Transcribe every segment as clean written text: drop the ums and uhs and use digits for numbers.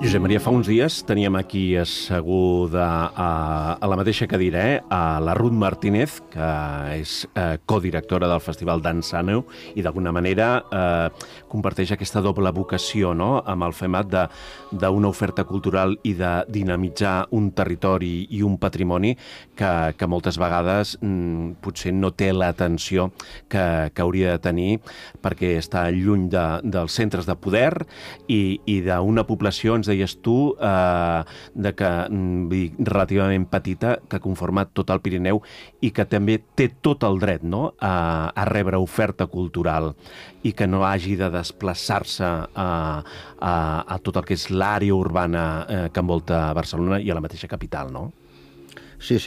Josep Maria, fa uns dies teníem aquí asseguda a la mateixa cadira a la Ruth Martínez, que és codirectora del Festival Dansàneu i d'alguna manera comparteix aquesta doble vocació, no?, amb el FEMAT d'una oferta cultural i de dinamitzar un territori i un patrimoni que moltes vegades potser no té l'atenció que hauria de tenir perquè està lluny dels centres de poder i d'una població, ens deies tu, relativament petita, que conforma tot el Pirineu i que també té tot el dret, no?, a rebre oferta cultural i que no hagi de desplaçar-se a tot el que és l'àrea urbana que envolta Barcelona i a la mateixa capital, no? Sí.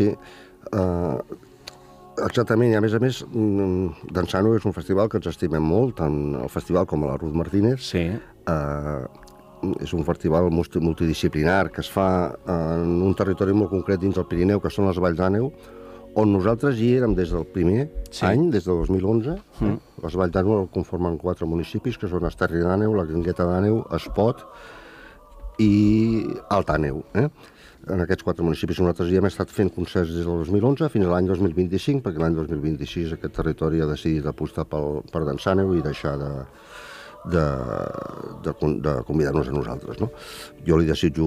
Exactament, i a més, Dansàneu és un festival que ens estimem molt, tant el festival com la Ruth Martínez. Sí. És un festival multidisciplinar que es fa en un territori molt concret dins del Pirineu, que són les Valls d'Àneu, on nosaltres hi érem des del primer any, des del 2011. Les Valls d'Àneu conformen 4 municipis, que són Esterri d'Àneu, la Guingueta d'Àneu, Espot i Alt Àneu. En aquests 4 municipis nosaltres hi hem estat fent concerts des del 2011 fins a l'any 2025, perquè l'any 2026 aquest territori ha decidit apostar per Dansàneu i deixar de convidar-nos a nosaltres, no? Jo li desitjo